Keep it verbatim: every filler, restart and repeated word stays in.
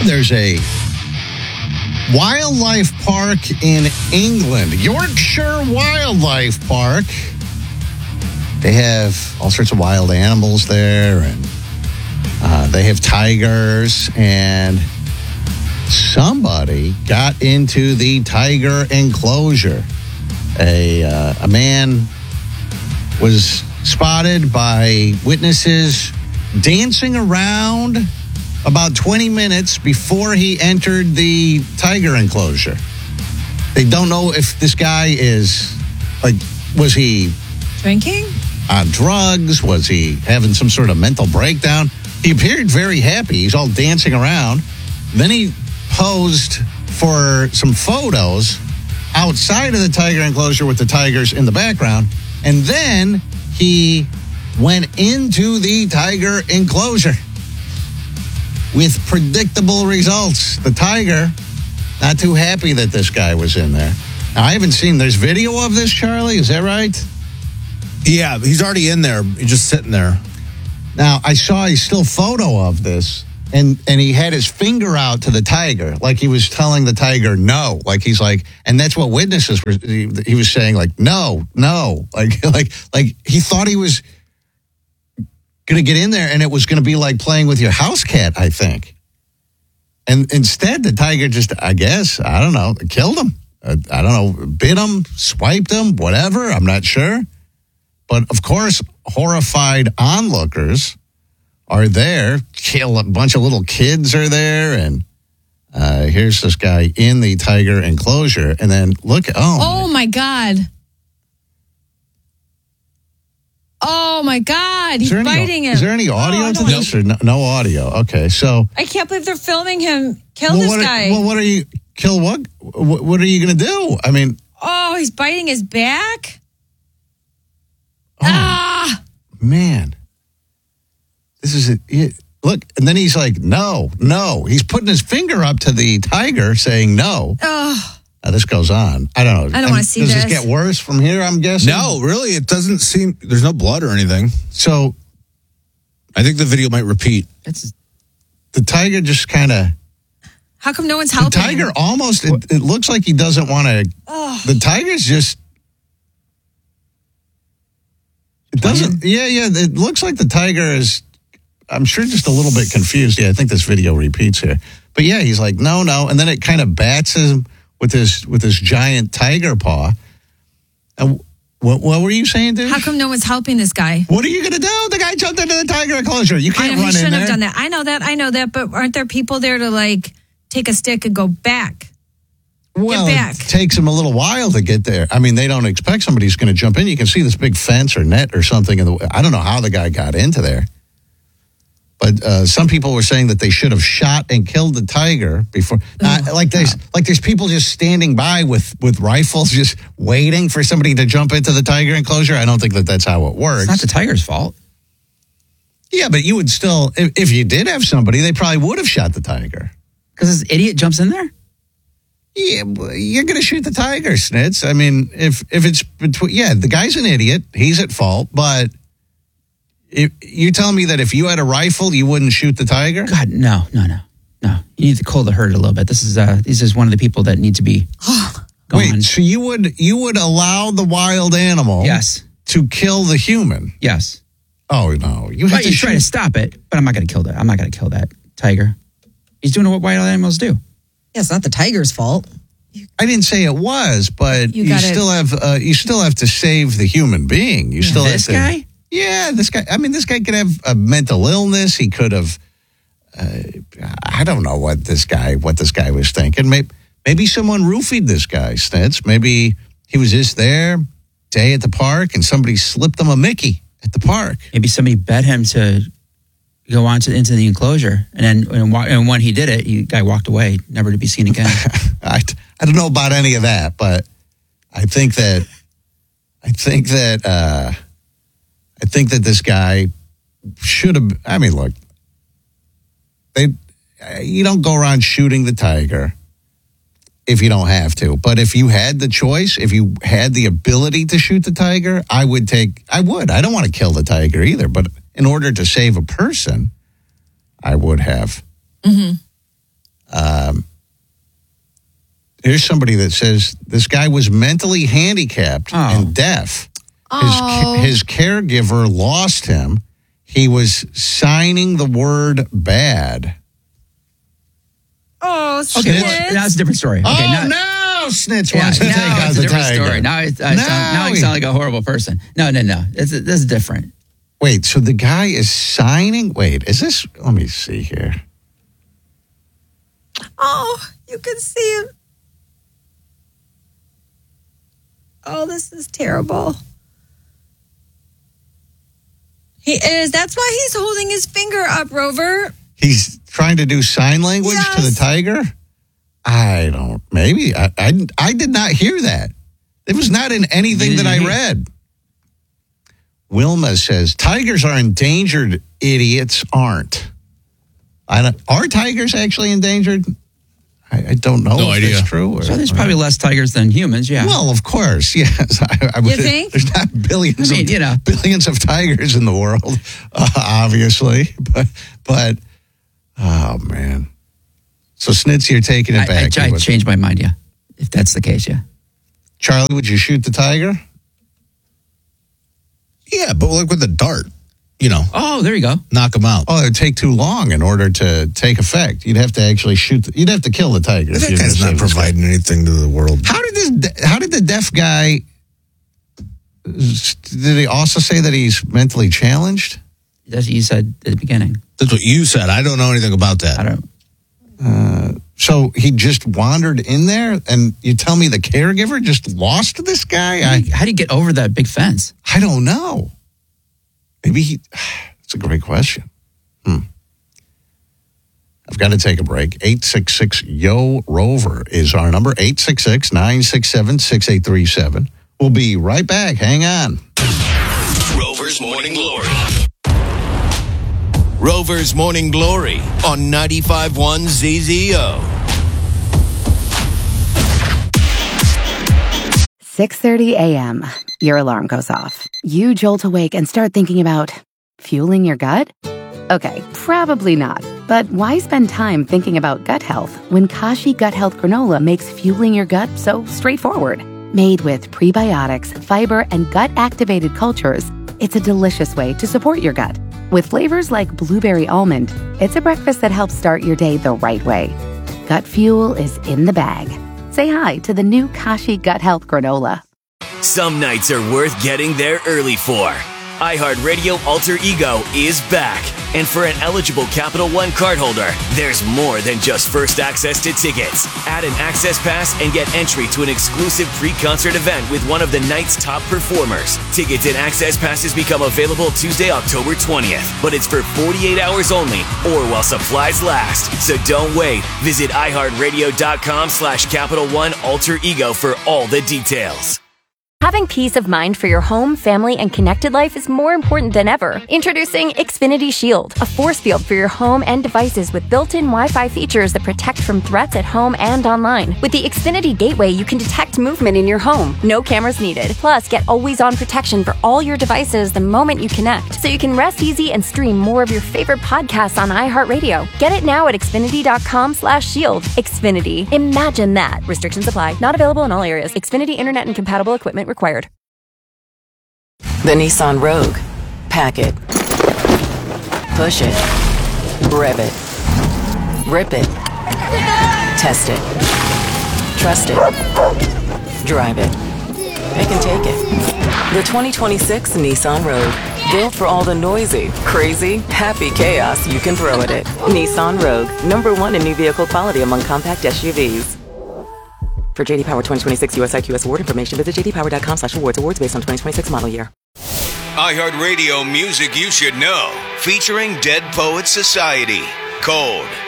There's a wildlife park in England, Yorkshire Wildlife Park. They have all sorts of wild animals there, and uh, they have tigers, and somebody got into the tiger enclosure. A, uh, a man was spotted by witnesses dancing around about twenty minutes before he entered the tiger enclosure. They don't know if this guy is, like, was he drinking? On drugs? Was he having some sort of mental breakdown? He appeared very happy. He's all dancing around. Then he posed for some photos outside of the tiger enclosure with the tigers in the background. And then he went into the tiger enclosure with predictable results. The tiger, not too happy that this guy was in there. Now, I haven't seen, there's video of this, Charlie, is that right? Yeah, he's already in there. He's just sitting there. Now, I saw a still photo of this, and, and he had his finger out to the tiger, like he was telling the tiger no. Like he's like, and that's what witnesses were, he, he was saying, like, no, no. Like, like, like he thought he was going to get in there, and it was going to be like playing with your house cat, I think. And instead, the tiger just, I guess, I don't know, killed him. Uh, I don't know, bit him, swiped him, whatever. I'm not sure. But, of course, horrified onlookers are there. Kill a bunch of little kids are there. And uh, here's this guy in the tiger enclosure. And then look, oh. Oh, my God. Oh, my God. He's biting any, him. Is there any audio oh, to this or no, no audio? Okay, so. I can't believe they're filming him. Kill well, this what guy. Are, well, what are you, kill what? What, what are you going to do? I mean. Oh, he's biting his back? Oh, ah! Man. This is it. it. Look, and then he's like, no, no. He's putting his finger up to the tiger saying no. Oh. Now, this goes on. I don't know. I don't want to see does this. Does this get worse from here, I'm guessing? No, really, it doesn't seem, there's no blood or anything. So. I think the video might repeat. It's the tiger just kind of. How come no one's helping? The tiger him? almost, it, it looks like he doesn't want to. Oh. The tiger's just. It doesn't, yeah, yeah. It looks like the tiger is, I'm sure, just a little bit confused. Yeah, I think this video repeats here. But yeah, he's like, no, no. And then it kind of bats him with his, with his giant tiger paw. And what, what were you saying, dude? How come no one's helping this guy? What are you going to do? The guy jumped into the tiger enclosure. You can't I know, run he in shouldn't there. have done that. I know that. I know that. But aren't there people there to, like, take a stick and go back? Well, Get back. It takes them a little while to get there. I mean, they don't expect somebody's going to jump in. You can see this big fence or net or something. In the, I don't know how the guy got into there. But uh, some people were saying that they should have shot and killed the tiger before. Uh, like there's like there's people just standing by with, with rifles, just waiting for somebody to jump into the tiger enclosure. I don't think that that's how it works. It's not the tiger's fault. Yeah, but you would still, if, if you did have somebody, they probably would have shot the tiger. Because this idiot jumps in there? Yeah, you're going to shoot the tiger, Snitz. I mean, if if it's between, yeah, the guy's an idiot. He's at fault. But if, you're telling me that if you had a rifle, you wouldn't shoot the tiger? God, no, no, no, no. You need to cool the herd a little bit. This is uh, this is one of the people that need to be gone. Wait, so you would you would allow the wild animal? Yes. To kill the human? Yes. Oh no, you have right, to you're shoot. trying to stop it, but I'm not going to kill that. I'm not going to kill that tiger. He's doing what wild animals do. Yeah, it's not the tiger's fault. I didn't say it was, but You you, gotta- still have uh, you still have to save the human being. You still This have to, guy? Yeah, this guy. I mean, this guy could have a mental illness. He could have. Uh, I don't know what this guy what this guy was thinking. Maybe maybe someone roofied this guy, Stitz. Maybe he was just there day at the park, and somebody slipped him a Mickey at the park. Maybe somebody bet him to go on to into the enclosure, and then and, wa- and when he did it, the guy walked away, never to be seen again. I, I don't know about any of that, but I think that I think that uh, I think that this guy should have. I mean, look, they you don't go around shooting the tiger if you don't have to. But if you had the choice, if you had the ability to shoot the tiger, I would take. I would. I don't want to kill the tiger either, but in order to save a person, I would have. Mm-hmm. Um, here's somebody that says this guy was mentally handicapped Oh. and deaf. His, Oh. his caregiver lost him. He was signing the word bad. Oh, Okay, shit. well, that's a different story. Okay, oh, now, no, Snitch yeah, wants to now take out it's the a different tiger. story. Now, it, I No, sound, now I he- sound like a horrible person. No, no, no. It's, this is different. Wait, so the guy is signing? Wait, is this? Let me see here. Oh, you can see him. Oh, this is terrible. He is. That's why he's holding his finger up, Rover. He's trying to do sign language to the Yes. tiger? I don't, maybe. I, I, I did not hear that. It was not in anything that I read. Wilma says, tigers are endangered, idiots aren't. I don't, are tigers actually endangered? I, I don't know No if idea. that's true. Or, So there's probably less tigers than humans, yeah. Well, of course, yes. I, I would, think? There's not billions, I mean, of, you know. billions of tigers in the world, uh, obviously. But, but, oh, man. So, Snitz, you're taking it I, I, back. I You would- changed my mind, yeah. If that's the case, yeah. Charlie, would you shoot the tiger? Yeah, but like with a dart, you know, Oh, there you go. knock him out. Oh, it would take too long in order to take effect. You'd have to actually shoot. The, you'd have to kill the tiger. if That you're guy's gonna not save this guy. providing anything to the world. How did this? de- How did the deaf guy? Did he also say that he's mentally challenged? That's what you said at the beginning. That's what you said. I don't know anything about I that. don't. So he just wandered in there, and you tell me the caregiver just lost this guy? How I do you, how do you get over that big fence? I don't know. Maybe he. It's a great question. Hmm. I've got to take a break. eight six six, Y O, Rover is our number. eight six six, nine six seven, six eight three seven. We'll be right back. Hang on. Rover's Morning Glory. Rover's Morning Glory on ninety-five point one Z Z O. six thirty a.m. Your alarm goes off. You jolt awake and start thinking about fueling your gut? Okay, probably not. But why spend time thinking about gut health when Kashi Gut Health Granola makes fueling your gut so straightforward? Made with prebiotics, fiber, and gut-activated cultures, it's a delicious way to support your gut. With flavors like blueberry almond, it's a breakfast that helps start your day the right way. Gut fuel is in the bag. Say hi to the new Kashi Gut Health Granola. Some nights are worth getting there early for. iHeartRadio Alter Ego is back. And for an eligible Capital One cardholder, there's more than just first access to tickets. Add an access pass and get entry to an exclusive pre-concert event with one of the night's top performers. Tickets and access passes become available Tuesday, October twentieth. But it's for forty-eight hours only or while supplies last. So don't wait. Visit iHeartRadio.com slash Capital One Alter Ego for all the details. Having peace of mind for your home, family, and connected life is more important than ever. Introducing Xfinity Shield, a force field for your home and devices with built-in Wi-Fi features that protect from threats at home and online. With the Xfinity Gateway, you can detect movement in your home. No cameras needed. Plus, get always-on protection for all your devices the moment you connect, so you can rest easy and stream more of your favorite podcasts on iHeartRadio. Get it now at Xfinity.com slash shield. Xfinity. Imagine that. Restrictions apply. Not available in all areas. Xfinity Internet and compatible equipment required. The Nissan Rogue. Pack it. Push it. Rev it. Rip it. Test it. Trust it. Drive it. Pick and take it. The twenty twenty-six Nissan Rogue. Built for all the noisy, crazy, happy chaos you can throw at it. Nissan Rogue. Number one in new vehicle quality among compact S U Vs. For J D Power twenty twenty-six U S I Q S award information, visit jdpower.com slash awards. Awards based on twenty twenty-six model year. iHeartRadio music you should know. Featuring Dead Poets Society. Cold.